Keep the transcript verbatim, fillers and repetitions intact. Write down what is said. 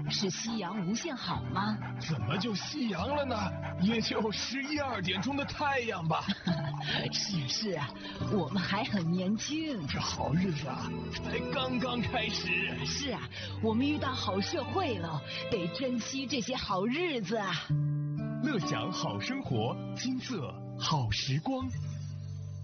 是夕阳无限好吗？ 怎么就夕阳了呢？也就十一二点钟的太阳吧。 是是啊，我们还很年轻。 这好日子啊，才刚刚开始。 是啊，我们遇到好社会了，得珍惜这些好日子啊。 乐享好生活，金色好时光。